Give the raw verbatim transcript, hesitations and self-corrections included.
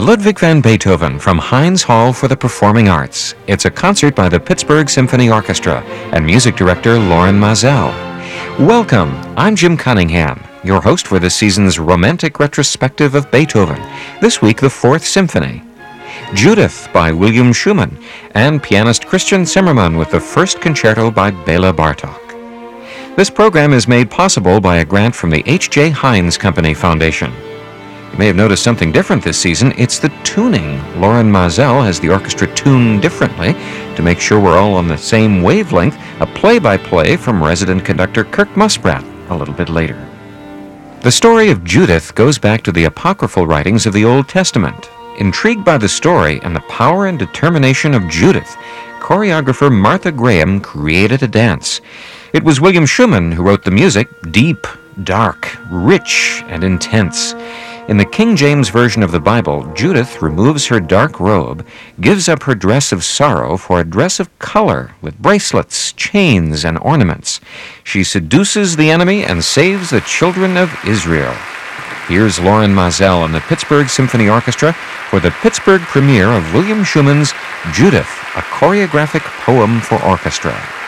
Ludwig van Beethoven from Heinz Hall for the Performing Arts. It's a concert by the Pittsburgh Symphony Orchestra and music director Loren Maazel. Welcome, I'm Jim Cunningham, your host for this season's romantic retrospective of Beethoven, this week the Fourth Symphony. Judith by William Schumann, and pianist Christian Zimmermann with the First Concerto by Bela Bartok. This program is made possible by a grant from the H J. Heinz Company Foundation. You may have noticed something different this season. It's the tuning. Loren Maazel has the orchestra tuned differently to make sure we're all on the same wavelength. A play-by-play from resident conductor Kirk Musprat a little bit later. The story of Judith goes back to the apocryphal writings of the Old Testament. Intrigued by the story and the power and determination of Judith, choreographer Martha Graham created a dance. It was William Schumann who wrote the music, deep, dark, rich, and intense. In the King James Version of the Bible, Judith removes her dark robe, gives up her dress of sorrow for a dress of color with bracelets, chains, and ornaments. She seduces the enemy and saves the children of Israel. Here's Loren Maazel and the Pittsburgh Symphony Orchestra for the Pittsburgh premiere of William Schumann's Judith, a choreographic poem for orchestra.